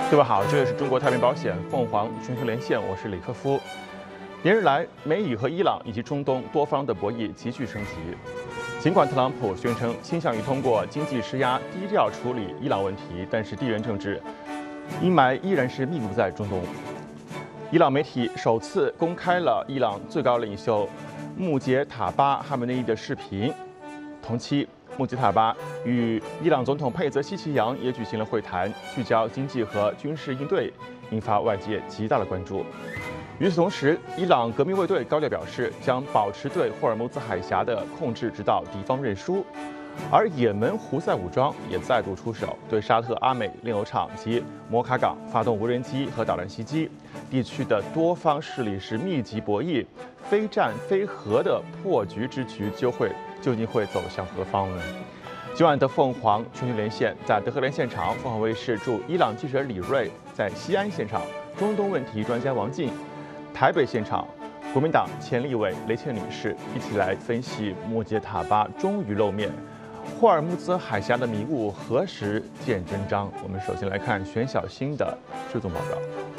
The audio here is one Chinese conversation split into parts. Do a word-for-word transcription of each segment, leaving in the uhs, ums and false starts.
各位好，这里是中国太平保险凤凰全球连线，我是李克夫。连日来，美以和伊朗以及中东多方的博弈急剧升级。尽管特朗普宣称倾向于通过经济施压低调处理伊朗问题，但是地缘政治阴霾依然是密布在中东。伊朗媒体首次公开了伊朗最高领袖穆杰塔巴·哈梅内伊的视频。同期，穆杰塔巴与伊朗总统佩泽西奇扬也举行了会谈，聚焦经济和军事应对，引发外界极大的关注。与此同时，伊朗革命卫队高调表示，将保持对霍尔木兹海峡的控制，直到敌方认输。而也门胡塞武装也再度出手，对沙特阿美炼油厂及摩卡港发动无人机和导弹袭击。地区的多方势力是密集博弈，非战非和的破局之局究会究竟会走向何方呢？今晚的凤凰全球连线在德黑兰现场，凤凰卫视驻伊朗记者李锐在西安现场，中东问题专家王进台北现场，国民党前立委雷倩女士一起来分析穆杰塔巴终于露面。霍尔木兹海峡的迷雾何时见真章？我们首先来看玄小新的追踪报道。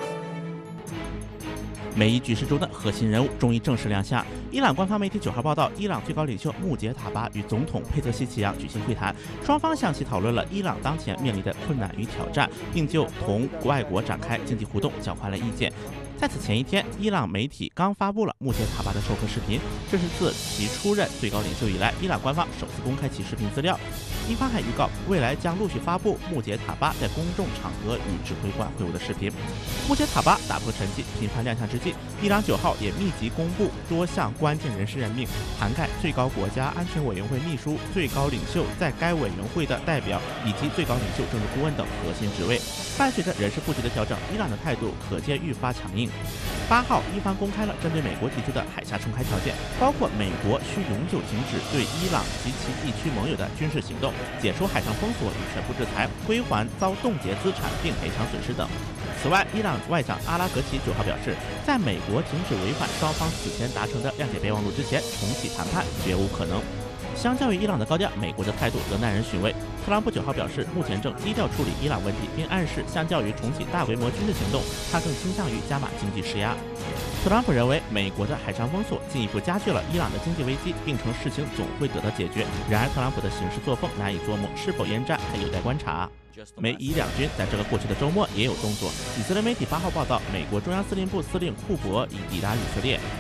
美伊局势中的核心人物终于正式亮相。伊朗官方媒体九号报道，伊朗最高领袖穆杰塔巴与总统佩泽西奇扬举行会谈，双方详细讨论了伊朗当前面临的困难与挑战，并就同外国展开经济互动交换了意见。在此前一天，伊朗媒体刚发布了穆杰塔巴的授课视频，这是自其出任最高领袖以来，伊朗官方首次公开其视频资料。伊方还预告，未来将陆续发布穆杰塔巴在公众场合与指挥官会晤的视频。穆杰塔巴打破沉寂，频繁亮相之际，伊朗九号也密集公布多项关键人事任命，涵盖最高国家安全委员会秘书、最高领袖在该委员会的代表以及最高领袖政治顾问等核心职位。伴随着人事布局的调整，伊朗的态度可见愈发强硬。八号，伊方公开了针对美国提出的海峡重开条件，包括美国需永久停止对伊朗及其地区盟友的军事行动，解除海上封锁与全部制裁，归还遭冻结资产并赔偿损失等。此外，伊朗外长阿拉格齐九号表示，在美国停止违反双方此前达成的谅解备忘录之前，重启谈判绝无可能。相较于伊朗的高调，美国的态度则耐人寻味。特朗普九号表示，目前正低调处理伊朗问题，并暗示，相较于重启大规模军事行动，他更倾向于加码经济施压。特朗普认为，美国的海上封锁进一步加剧了伊朗的经济危机，并称事情总会得到解决。然而，特朗普的行事作风难以捉摸，是否烟战还有待观察。美伊两军在这个过去的周末也有动作。以色列媒体八号报道，美国中央司令部司令库珀已抵达以色列。